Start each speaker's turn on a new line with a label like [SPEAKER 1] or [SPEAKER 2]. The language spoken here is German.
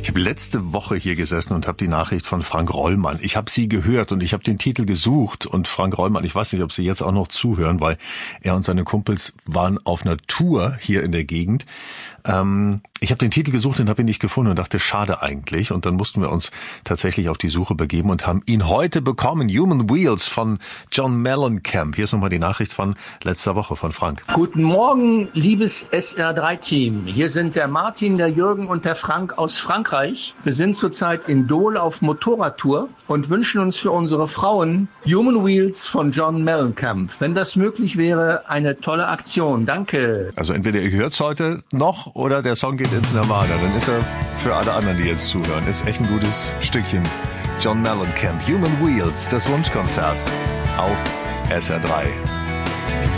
[SPEAKER 1] Ich habe letzte Woche hier gesessen und habe die Nachricht von Frank Rollmann. Ich habe sie gehört und ich habe den Titel gesucht. Und Frank Rollmann, ich weiß nicht, ob Sie jetzt auch noch zuhören, weil er und seine Kumpels waren auf einer Tour hier in der Gegend. Ich habe den Titel gesucht und habe ihn nicht gefunden und dachte, schade eigentlich. Und dann mussten wir uns tatsächlich auf die Suche begeben und haben ihn heute bekommen. Human Wheels von John Mellencamp. Hier ist nochmal die Nachricht von letzter Woche von Frank.
[SPEAKER 2] Guten Morgen, liebes SR3-Team. Hier sind der Martin, der Jürgen und der Frank aus Frankreich. Wir sind zurzeit in Dole auf Motorradtour und wünschen uns für unsere Frauen Human Wheels von John Mellencamp. Wenn das möglich wäre, eine tolle Aktion. Danke.
[SPEAKER 1] Also entweder ihr hört's heute noch oder der Song geht ins Nirvana. Dann ist er für alle anderen, die jetzt zuhören, ist echt ein gutes Stückchen. John Mellencamp, Human Wheels, das Wunschkonzert auf SR3.